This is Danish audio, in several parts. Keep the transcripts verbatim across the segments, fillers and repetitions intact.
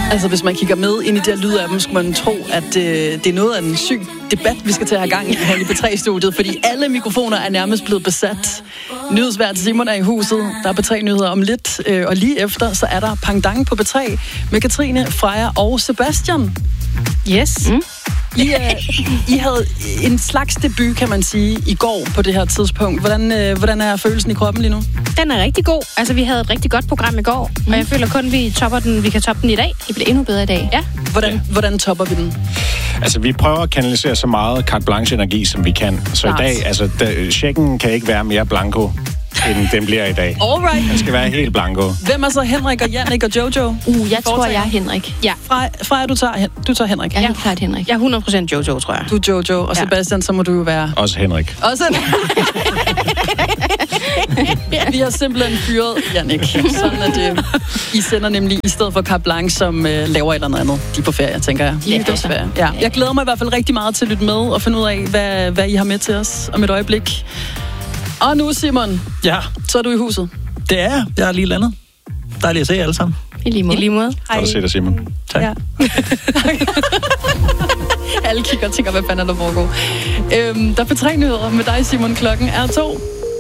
Altså, hvis man kigger med ind i det her lyd af dem, skulle man tro, at øh, det er noget af en syg debat, vi skal til at have gang i her i P tre-studiet, fordi alle mikrofoner er nærmest blevet besat. Nyhedsvært Simon er i huset. Der er P tre-nyheder om lidt, øh, og lige efter, så er der Pangdang på P tre med Katrine, Freja og Sebastian. Yes. Mm. I, uh, I havde en slags debut, kan man sige, i går på det her tidspunkt. Hvordan, uh, hvordan er følelsen i kroppen lige nu? Den er rigtig god. Altså, vi havde et rigtig godt program i går, mm. og jeg føler kun, vi topper den. Vi kan toppe den i dag. Det bliver endnu bedre i dag. Ja. Hvordan, ja. hvordan topper vi den? Altså, vi prøver at kanalisere så meget carte blanche-energi, som vi kan. Så Lars. I dag, altså, da, checken kan ikke være mere blanco, end den bliver i dag. Alright. Den skal være helt blanco. Hvem er så Henrik og Jannik og Jojo? Uh, jeg tror, jeg er Henrik. Ja. Freja, Freja du, tager, du tager Henrik. Jeg er helt klart Henrik. Jeg er hundrede procent Jojo, tror jeg. Du er Jojo, og Sebastian, ja. Så må du jo være... Også Henrik. Også Vi har simpelthen fyret Jannik. Sådan er det. I sender nemlig i stedet for Carte Blanche, som uh, laver et eller andet. De er på ferie, tænker jeg. De er på ferie. Ja. Jeg glæder mig i hvert fald rigtig meget til at lytte med og finde ud af, hvad, hvad I har med til os om et øjeblik. Og nu, Simon, ja. Så er du i huset. Det er jeg. Jeg er lige landet. Dejligt at se jer alle sammen. I lige måde. I lige måde. Godt at se dig, Simon. Tak. Ja. Alle kigger og tænker, hvad fanden er der foregår. Øhm, der er P tre-nyheder med dig, Simon. Klokken er to.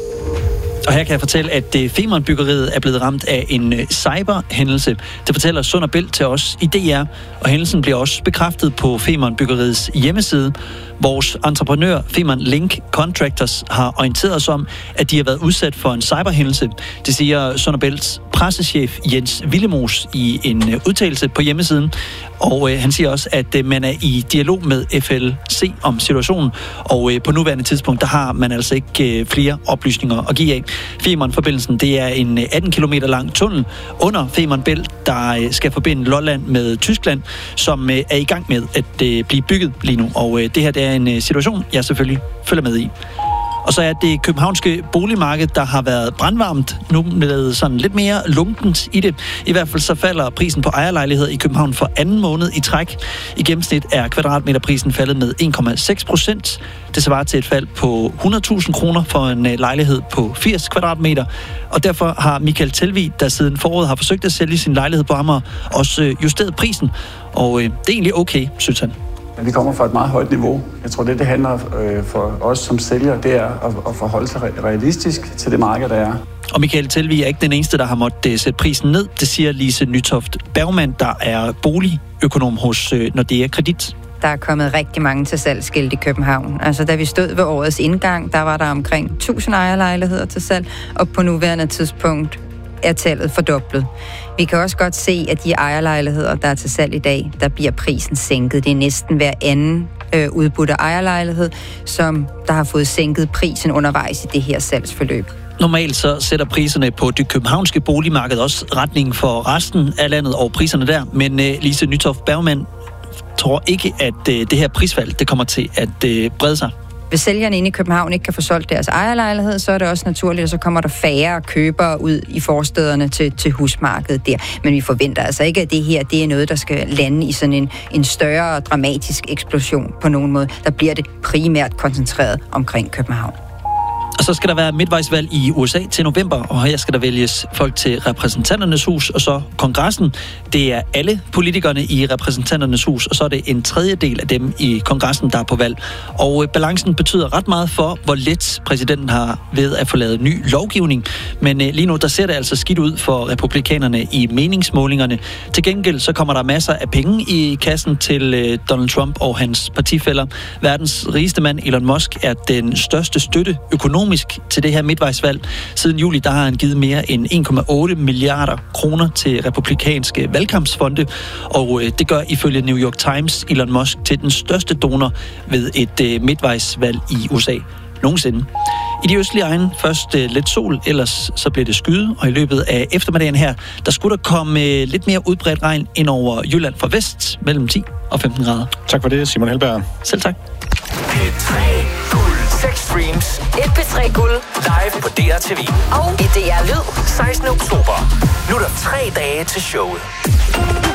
Og her kan jeg fortælle, at Femern-byggeriet er blevet ramt af en cyberhændelse. Det fortæller Sund og Bælt til os i D R, og hændelsen bliver også bekræftet på Femern-byggeriets hjemmeside. Vores entreprenør, Femern Link Contractors, har orienteret os om, at de har været udsat for en cyberhændelse. Det siger Sund og Bælts pressechef Jens Willemoes i en udtalelse på hjemmesiden. Og øh, han siger også, at øh, man er i dialog med F L C om situationen. Og øh, på nuværende tidspunkt, der har man altså ikke øh, flere oplysninger at give af. Femern-forbindelsen, det er en atten kilometer lang tunnel under Femern Bælt, der øh, skal forbinde Lolland med Tyskland, som øh, er i gang med at øh, blive bygget lige nu. Og øh, det her det er en øh, situation, jeg selvfølgelig følger med i. Og så er det københavnske boligmarked, der har været brandvarmt, nu med sådan lidt mere lunkent i det. I hvert fald så falder prisen på ejerlejligheder i København for anden måned i træk. I gennemsnit er kvadratmeterprisen faldet med en komma seks procent. Det svarer til et fald på hundrede tusind kroner for en lejlighed på firs kvadratmeter. Og derfor har Michael Telvig, der siden foråret har forsøgt at sælge sin lejlighed på Amager, også justeret prisen. Og øh, det er egentlig okay, synes han. Vi kommer fra et meget højt niveau. Jeg tror, det det handler øh, for os som sælgere, det er at, at forholde sig realistisk til det marked, der er. Og Michael Telvig er ikke den eneste, der har måttet uh, sætte prisen ned. Det siger Lise Nytoft Bergmann, der er boligøkonom hos uh, Nordea Kredit. Der er kommet rigtig mange til salgsskilt i København. Altså, da vi stod ved årets indgang, der var der omkring tusind ejerlejligheder til salg, og på nuværende tidspunkt er tallet fordoblet. Vi kan også godt se, at de ejerlejligheder, der er til salg i dag, der bliver prisen sænket. Det er næsten hver anden øh, udbudte ejerlejlighed, som der har fået sænket prisen undervejs i det her salgsforløb. Normalt så sætter priserne på det københavnske boligmarked også retningen for resten af landet og priserne der, men øh, Lise Nytoft Bergmann tror ikke, at øh, det her prisfald det kommer til at øh, brede sig. Hvis sælgerne inde i København ikke kan få solgt deres ejerlejlighed, så er det også naturligt, at så kommer der færre købere ud i forstederne til, til husmarkedet der. Men vi forventer altså ikke, at det her det er noget, der skal lande i sådan en, en større dramatisk eksplosion på nogen måde. Der bliver det primært koncentreret omkring København. Og så skal der være midtvejsvalg i U S A til november, og her skal der vælges folk til repræsentanternes hus, og så kongressen. Det er alle politikerne i repræsentanternes hus, og så er det en tredjedel af dem i kongressen, der er på valg. Og balancen betyder ret meget for, hvor let præsidenten har ved at få lavet ny lovgivning. Men lige nu, der ser det altså skidt ud for republikanerne i meningsmålingerne. Til gengæld så kommer der masser af penge i kassen til Donald Trump og hans partifæller. Verdens rigeste mand, Elon Musk, er den største støtte økonomisk til det her midtvejsvalg. Siden juli, der har han givet mere end en komma otte milliarder kroner til republikanske valgkampsfonde, og øh, det gør ifølge New York Times Elon Musk til den største donor ved et øh, midtvejsvalg i U S A nogensinde. I de østlige egne først øh, lidt sol, ellers så bliver det skyde, og i løbet af eftermiddagen her, der skulle der komme øh, lidt mere udbredt regn ind over Jylland fra vest mellem ti og femten grader. Tak for det, Simon Helberg. Selv tak. P tre Guld. seks streams. Et P tre Guld. Live på D R T V. Og i D R Lyd. sekstende oktober. Nu er der tre dage til showet.